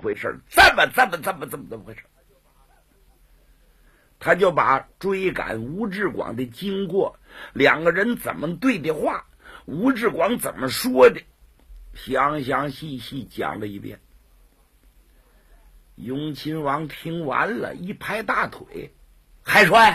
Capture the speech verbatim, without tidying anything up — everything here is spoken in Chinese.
回事？这么这么这么这么怎么回事？他就把追赶吴志广的经过，两个人怎么对的话，吴志广怎么说的，详详细细讲了一遍。永亲王听完了，一拍大腿：“海帅，